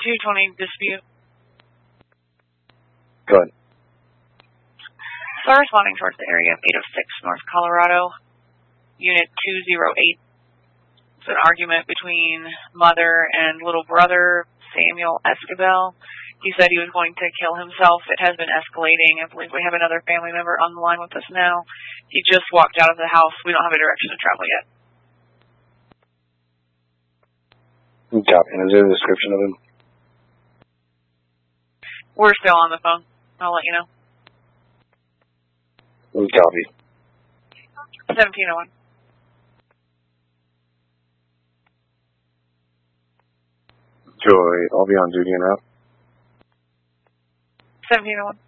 220 dispute. Go ahead. So responding towards the area of 806 North Colorado, Unit 208. It's an argument between mother and little brother, Samuel Esquivel. He said he was going to kill himself. It has been escalating. I believe we have another family member on the line with us now. He just walked out of the house. We don't have a direction to travel yet. Copy. And is there a description of him? We're still on the phone. I'll let you know. Copy. 1701. Joy, I'll be on duty and out. 1701.